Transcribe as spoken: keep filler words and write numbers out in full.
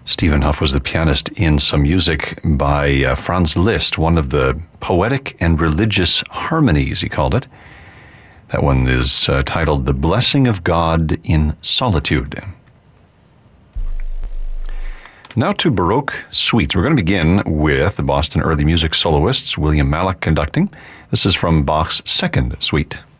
Stephen Hough was the pianist in some music by uh, Franz Liszt, one of the poetic and religious harmonies, he called it. That one is uh, titled The Blessing of God in Solitude. Now to Baroque suites. We're going to begin with the Boston Early Music soloists, William Mallock conducting. This is from Bach's second suite.